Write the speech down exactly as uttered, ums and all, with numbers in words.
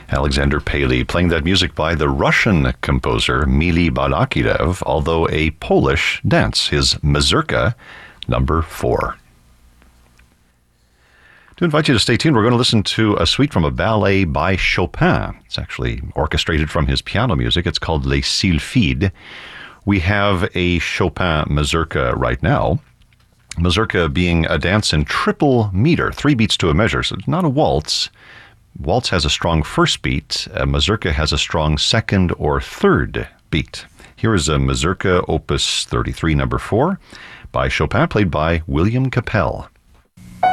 Alexander Paley playing that music by the Russian composer Mili Balakirev, although a Polish dance, his Mazurka number four. To invite you to stay tuned, we're going to listen to a suite from a ballet by Chopin. It's actually orchestrated from his piano music. It's called Les Sylphides. We have a Chopin Mazurka right now. Mazurka being a dance in triple meter, three beats to a measure, so it's not a waltz. Waltz has a strong first beat. A Mazurka has a strong second or third beat. Here is a Mazurka Opus thirty-three, number four, by Chopin, played by William Capell.